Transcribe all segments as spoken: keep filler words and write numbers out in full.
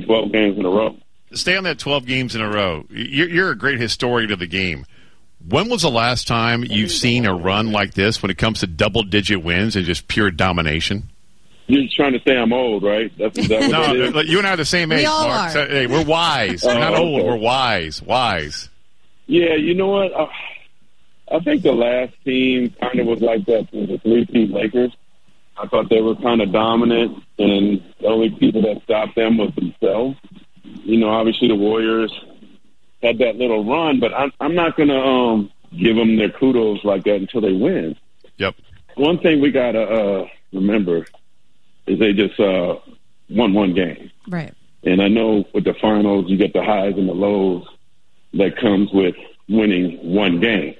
twelve games in a row. Stay on that twelve games in a row. You're, you're a great historian of the game. When was the last time you've seen a run like this when it comes to double-digit wins and just pure domination? You're trying to say I'm old, right? That's, is that what no, it is? You and I are the same age, we all Mark. Are. So, hey, we're wise. Oh, We're not okay. old. We're wise. Wise. Yeah, you know what? I, I think the last team kind of was like that with the three-peat Lakers. I thought they were kind of dominant, and the only people that stopped them was themselves. You know, obviously the Warriors had that little run, but I'm, I'm not going to um, give them their kudos like that until they win. Yep. One thing we got to uh, remember is they just uh, won one game. Right. And I know with the finals, you get the highs and the lows that comes with winning one game.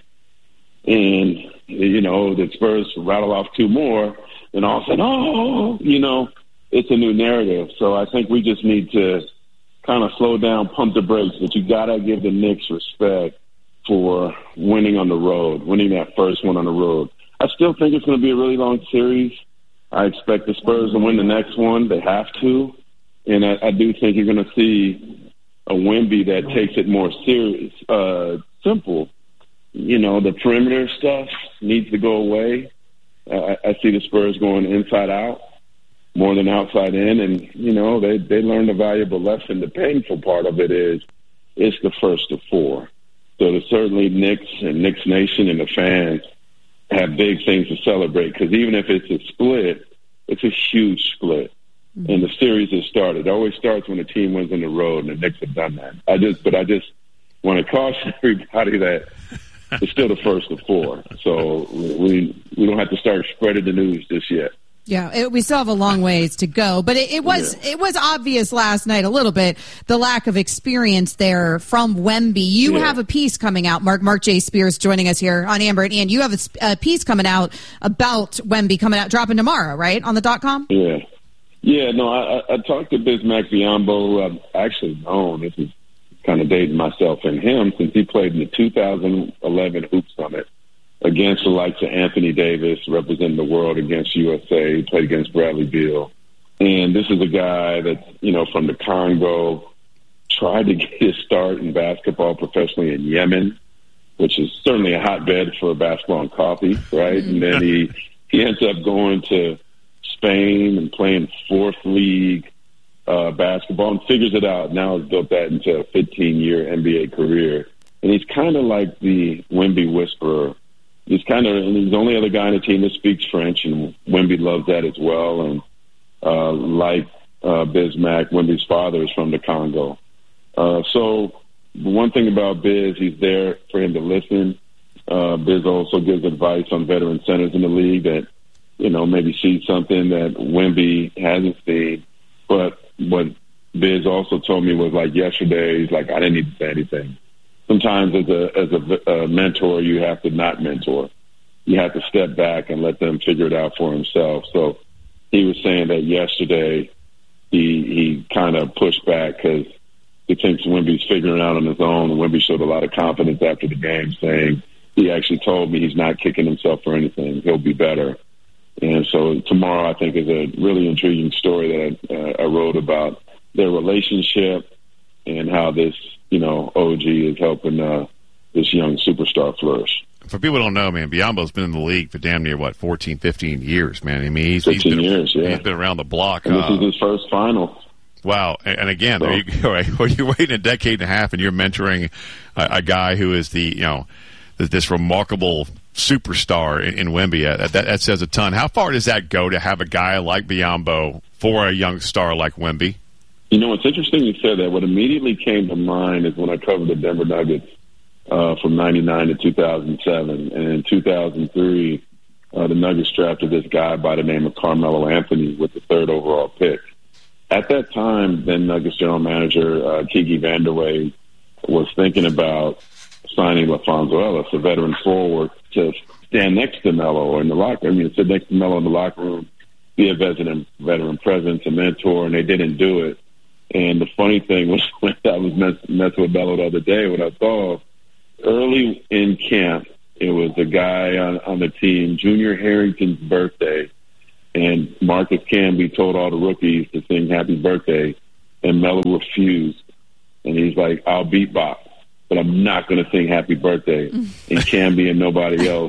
And, you know, the Spurs rattle off two more, and all of a sudden, oh, you know, it's a new narrative. So I think we just need to kind of slow down, pump the brakes, but you got to give the Knicks respect for winning on the road, winning that first one on the road. I still think it's going to be a really long series. I expect the Spurs to win the next one. They have to. And I, I do think you're going to see a Wemby that takes it more serious, uh, simple. You know, the perimeter stuff needs to go away. Uh, I see the Spurs going inside out more than outside in, and, you know, they, they learned a valuable lesson. The painful part of it is it's the first of four. So there's certainly Knicks and Knicks Nation and the fans have big things to celebrate, because even if it's a split, it's a huge split. Mm-hmm. And the series has started. It always starts when a team wins on the road, and the Knicks have done that. I just, but I just want to caution everybody that it's still the first of four. So we we don't have to start spreading the news just yet. Yeah, it, we still have a long ways to go, but it, it was yeah. it was obvious last night a little bit, the lack of experience there from Wemby. You yeah. have a piece coming out, Mark Mark J. Spears joining us here on Amber and Ian. You have a, a piece coming out about Wemby coming out, dropping tomorrow, right, on the dot com? Yeah. Yeah, no, I, I talked to Bismack Biyombo, who I've actually known. This is kind of dating myself and him since he played in the two thousand eleven Hoop Summit against the likes of Anthony Davis, representing the world against U S A. He played against Bradley Beal. And this is a guy that's, you know, from the Congo, tried to get his start in basketball professionally in Yemen, which is certainly a hotbed for basketball and coffee, right? Mm-hmm. And then he, he ends up going to Spain and playing fourth league uh, basketball and figures it out. Now has built that into a fifteen-year N B A career. And he's kind of like the Wemby whisperer. He's kind of, and he's the only other guy on the team that speaks French, and Wemby loves that as well. And uh, like uh, Bismack, Wemby's father is from the Congo. Uh, so the one thing about Biz, he's there for him to listen. Uh, Biz also gives advice on veteran centers in the league that, you know, maybe sees something that Wemby hasn't seen. But what Biz also told me was, like, yesterday, he's like, I didn't need to say anything. Sometimes as a as a, a mentor, you have to not mentor. You have to step back and let them figure it out for himself. So he was saying that yesterday he he kind of pushed back because he thinks Wemby's figuring it out on his own. And Wemby showed a lot of confidence after the game, saying he actually told me he's not kicking himself for anything. He'll be better. And so tomorrow, I think, is a really intriguing story that I, uh, I wrote about their relationship and how this, you know, O G is helping uh, this young superstar flourish. For people who don't know, man, Biyombo's been in the league for damn near, what, fourteen, fifteen years, man. I mean, he's, he's been, years, yeah. he's been around the block. And this uh, is his first final. Wow. And, and again, so. there you go. Right? When you're waiting a decade and a half and you're mentoring a, a guy who is the, you know, this remarkable superstar in, in Wemby, uh, that, that says a ton. How far does that go to have a guy like Biyombo for a young star like Wemby? You know, it's interesting you said that. What immediately came to mind is when I covered the Denver Nuggets uh, from ninety-nine to two thousand seven. And in two thousand three, uh, the Nuggets drafted this guy by the name of Carmelo Anthony with the third overall pick. At that time, then Nuggets general manager uh, Kiki Vandeweghe was thinking about signing LaFonso Ellis, a veteran forward, to stand next to Melo in the locker room. I mean, sit next to Melo in the locker room, be a veteran, veteran presence, a mentor, and they didn't do it. And the funny thing was, when I was messing mess with Melo the other day, when I saw early in camp, it was a guy on, on the team, Junior Harrington's birthday, and Marcus Camby told all the rookies to sing happy birthday. and Melo refused. And he's like, I'll beatbox, but I'm not going to sing happy birthday. And Camby and nobody else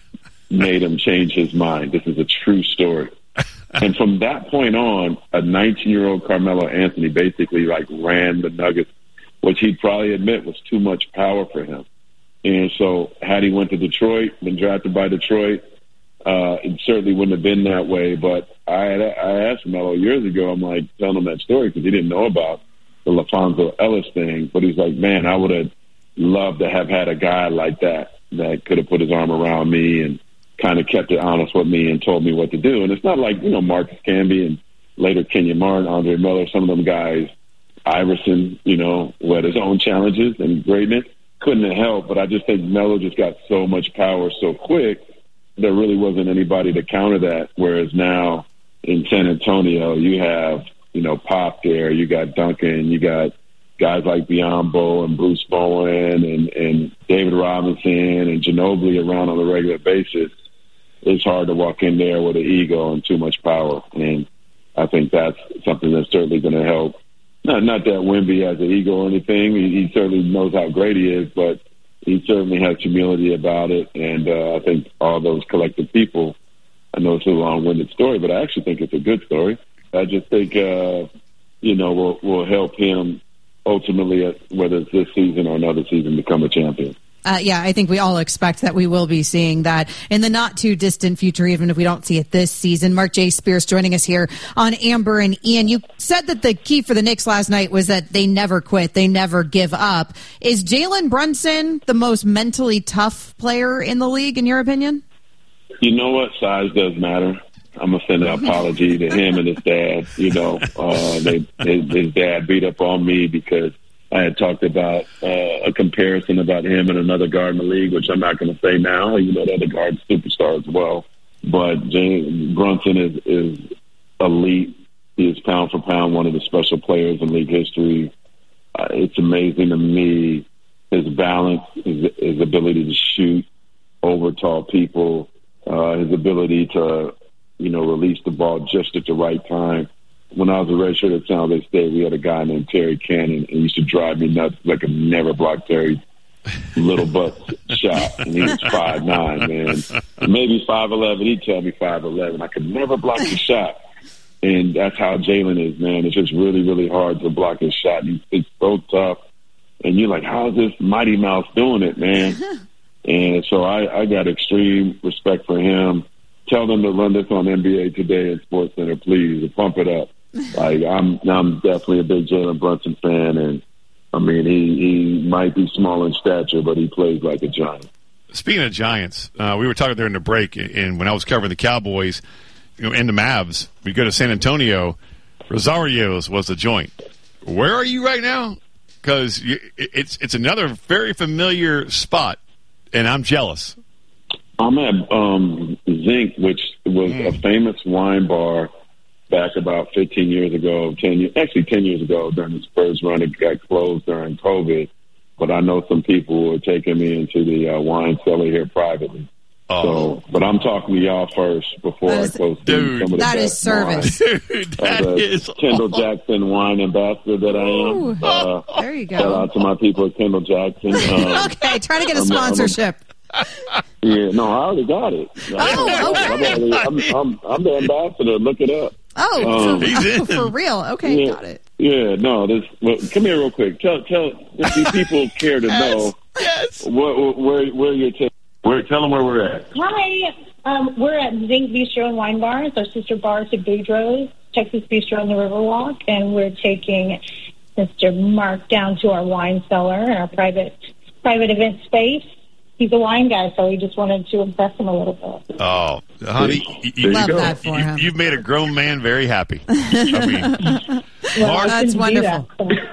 made him change his mind. This is a true story. And from that point on, a nineteen-year-old Carmelo Anthony basically like ran the Nuggets, which he'd probably admit was too much power for him. And so had he went to Detroit, been drafted by Detroit, uh, it certainly wouldn't have been that way. But I had, I asked Melo years ago, I'm like telling him that story because he didn't know about the LaFonso Ellis thing. But he's like, man, I would have loved to have had a guy like that that could have put his arm around me and kind of kept it honest with me and told me what to do. And it's not like, you know, Marcus Camby and later Kenyon Martin, Andre Miller, some of them guys, Iverson, you know, who had his own challenges and greatness, couldn't have helped. But I just think Melo just got so much power so quick, there really wasn't anybody to counter that. Whereas now in San Antonio, you have, you know, Pop there, you got Duncan, you got guys like Biyombo and Bruce Bowen and, and David Robinson and Ginobili around on a regular basis. It's hard to walk in there with an ego and too much power. And I think that's something that's certainly going to help. Not not that Wemby has an ego or anything. He, he certainly knows how great he is, but he certainly has humility about it. And uh, I think all those collective people, I know it's a long-winded story, but I actually think it's a good story. I just think, uh, you know, will will help him ultimately, uh, whether it's this season or another season, become a champion. Uh, yeah, I think we all expect that we will be seeing that in the not too distant future, even if we don't see it this season. Mark J. Spears joining us here on Amber and Ian. You said that the key for the Knicks last night was that they never quit. They never give up. Is Jalen Brunson the most mentally tough player in the league, in your opinion? You know what? Size does matter. I'm going to send an apology to him and his dad. You know, uh, they, his, his dad beat up on me because I had talked about uh, a comparison about him and another guard in the league, which I'm not going to say now. You know, the other guard's superstar as well. But James Brunson is, is elite. He is pound for pound one of the special players in league history. Uh, it's amazing to me his balance, his, his ability to shoot over tall people, uh, his ability to, you know, release the ball just at the right time. When I was a redshirt at San Jose State, we had a guy named Terry Cannon, and he used to drive me nuts. Like, I could never block Terry's little butt shot, and he was five nine, man. Maybe five eleven. He'd tell me five eleven. I could never block the shot. And that's how Jalen is, man. It's just really, really hard to block his shot. He's, it's so tough. And you're like, how is this Mighty Mouse doing it, man? And so I, I got extreme respect for him. Tell them to run this on N B A Today and SportsCenter, please, and pump it up. Like I'm, I'm definitely a big Jalen Brunson fan, and I mean he, he might be small in stature, but he plays like a giant. Speaking of giants, uh, we were talking during the break, and when I was covering the Cowboys, you know, and the Mavs, we go to San Antonio. Rosario's was the joint. Where are you right now? Because it's it's another very familiar spot, and I'm jealous. I'm at um, Zinc, which was mm. a famous wine bar back about fifteen years ago, ten years, actually ten years ago during the Spurs run. It got closed during COVID, but I know some people were taking me into the uh, wine cellar here privately. Oh. So, but I'm talking to y'all first before is, I post dude, some of the that best is service. Dude, that As a is Kendall awesome. Jackson wine ambassador that I am. Uh, there you go. Shout out to my people at Kendall Jackson. Um, okay, trying to get a I'm, sponsorship. I'm a, yeah, no, I already got it. Oh, okay. I'm, already, I'm, I'm, I'm the ambassador. Look it up. Oh, um, for, oh for real? Okay, yeah, got it. Yeah, no, this. Well, come here real quick. Tell, tell if these people care to yes, know. Yes. Where, where, where you're. T- where, tell them where we're at. Hi, um, we're at Zinc Bistro and Wine Bar. It's our sister bar to Boudreaux's, Texas Bistro on the Riverwalk, and we're taking Mister Mark down to our wine cellar, our private private event space. He's a wine guy, so we just wanted to impress him a little bit. Oh, honey, you, you, love you, that for you, him. You've made a grown man very happy. I mean, Well, Mark, that's wonderful.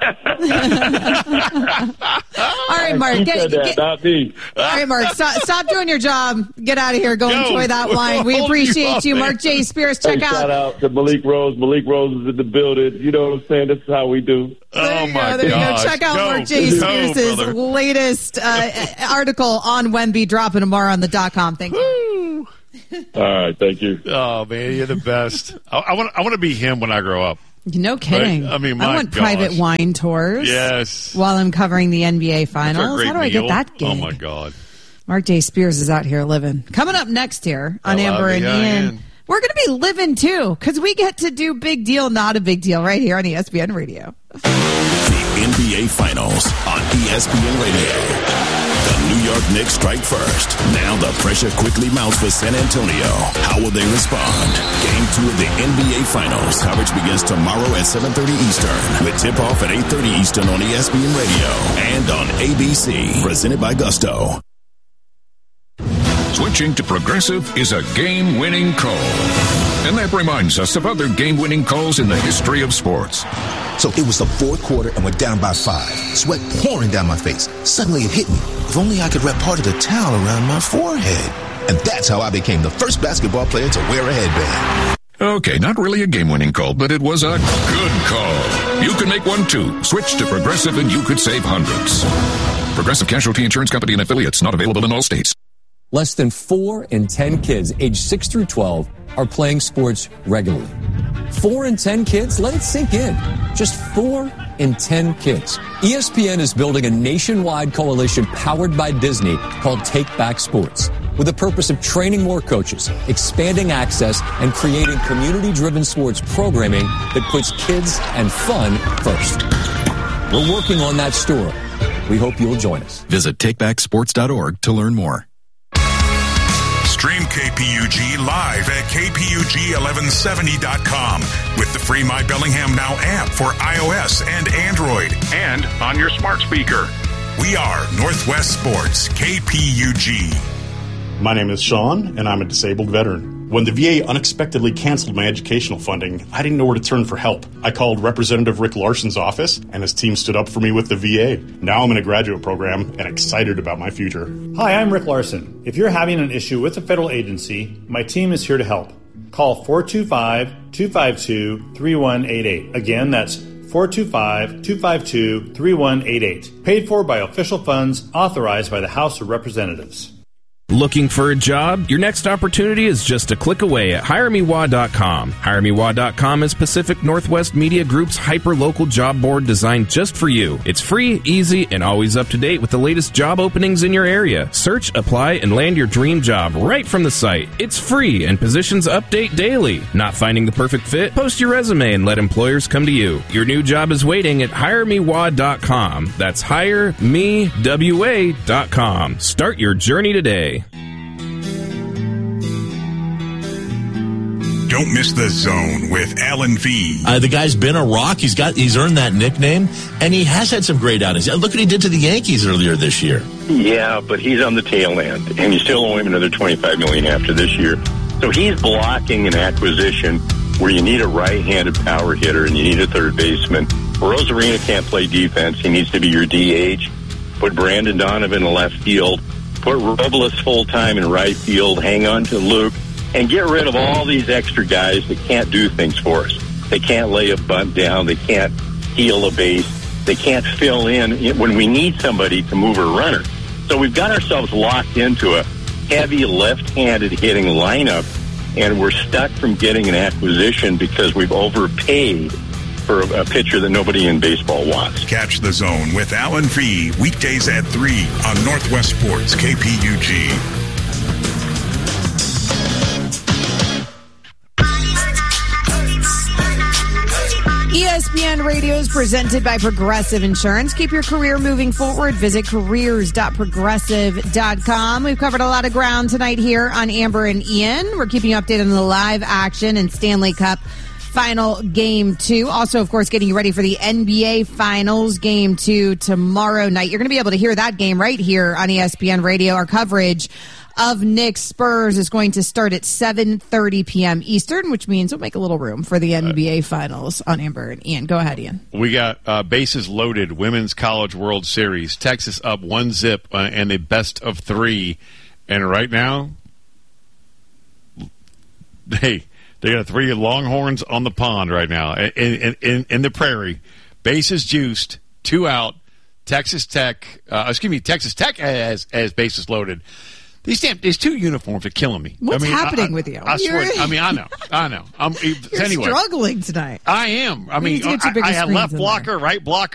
That, so. All right, Mark. You Get, said that, get, not me. all right, Mark. Stop, stop doing your job. Get out of here. Go Yo, enjoy that wine. We hold appreciate you you, up, Mark J. Spears. Hey, Check out. shout out to Malik Rose. Malik Rose is in the building. You know what I'm saying? This is how we do. There oh you my go. There gosh. you go. Check out Go. Mark J. Go, Spears' brother. latest uh, article on Wemby dropping tomorrow on the dot com. Thank you. All right, thank you. Oh man, you're the best. I, I want I want to be him when I grow up. No kidding. Right? I mean, my I want gosh. private wine tours. Yes. While I'm covering the N B A Finals. How do I meal. get that gig? Oh, my God. Mark J. Spears is out here living. Coming up next here on Amber and Ian, we're going to be living, too, because we get to do Big Deal, Not a Big Deal right here on E S P N Radio. The N B A Finals on E S P N Radio. The New York Knicks strike first. Now the pressure quickly mounts for San Antonio. How will they respond? Game two of the N B A Finals. Coverage begins tomorrow at seven thirty Eastern with tip-off at eight thirty Eastern on E S P N Radio and on A B C. Presented by Gusto. Switching to Progressive is a game-winning call. And that reminds us of other game-winning calls in the history of sports. So it was the fourth quarter and we're down by five. Sweat pouring down my face. Suddenly it hit me. If only I could wrap part of the towel around my forehead. And that's how I became the first basketball player to wear a headband. Okay, not really a game-winning call, but it was a good call. You can make one too. Switch to Progressive and you could save hundreds. Progressive Casualty Insurance Company and Affiliates, not available in all states. Less than four in ten kids aged six through twelve are playing sports regularly. Four in ten kids? Let it sink in. Just four in ten kids. E S P N is building a nationwide coalition powered by Disney called Take Back Sports, with the purpose of training more coaches, expanding access, and creating community-driven sports programming that puts kids and fun first. We're working on that story. We hope you'll join us. Visit take back sports dot org to learn more. Stream K P U G live at K P U G eleven seventy dot com with the free My Bellingham Now app for iOS and Android and on your smart speaker. We are Northwest Sports, K P U G. My name is Sean, and I'm a disabled veteran. When the V A unexpectedly canceled my educational funding, I didn't know where to turn for help. I called Representative Rick Larson's office, and his team stood up for me with the V A. Now I'm in a graduate program and excited about my future. Hi, I'm Rick Larson. If you're having an issue with a federal agency, my team is here to help. Call four two five, two five two, three one eight eight. Again, that's four two five, two five two, three one eight eight. Paid for by official funds authorized by the House of Representatives. Looking for a job? Your next opportunity is just a click away at hire me wa dot com. hire me wa dot com is Pacific Northwest Media Group's hyper-local job board designed just for you. It's free, easy, and always up to date with the latest job openings in your area. Search, apply, and land your dream job right from the site. It's free, and positions update daily. Not finding the perfect fit? Post your resume and let employers come to you. Your new job is waiting at hire me wa dot com. That's hire me wa dot com. Start your journey today. Don't miss The Zone with Alan V. Uh, the guy's been a rock. He's got, he's earned that nickname, and he has had some great outings. Look what he did to the Yankees earlier this year. Yeah, but he's on the tail end, and you still owe him another twenty-five million dollars after this year. So he's blocking an acquisition where you need a right-handed power hitter and you need a third baseman. Rosarina can't play defense. He needs to be your D H. Put Brandon Donovan in left field. Put Robles full-time in right field. Hang on to Luke. And get rid of all these extra guys that can't do things for us. They can't lay a bunt down. They can't steal a base. They can't fill in when we need somebody to move a runner. So we've got ourselves locked into a heavy left-handed hitting lineup, and we're stuck from getting an acquisition because we've overpaid for a pitcher that nobody in baseball wants. Catch The Zone with Alan V. weekdays at three on Northwest Sports, K P U G. E S P N Radio is presented by Progressive Insurance. Keep your career moving forward. Visit careers dot progressive dot com. We've covered a lot of ground tonight here on Amber and Ian. We're keeping you updated on the live action and Stanley Cup Final Game two. Also, of course, getting you ready for the N B A Finals Game two tomorrow night. You're going to be able to hear that game right here on E S P N Radio. Our coverage of Knicks Spurs is going to start at seven thirty p.m. Eastern, which means we'll make a little room for the N B A Finals on Amber and Ian. Go ahead, Ian. We got uh, bases loaded, Women's College World Series. Texas up one zip uh, and a best of three. And right now, hey, they got three Longhorns on the pond right now in, in, in, in the prairie. Bases juiced, two out. Texas Tech, uh, excuse me, Texas Tech has, has bases loaded. These damn these two uniforms are killing me. What's I mean, happening I, with you? I, I swear. I mean, I know. I know. I'm You're anyway. struggling tonight. I am. I We mean, need to get you I, bigger I had screens left in blocker, there. right blocker.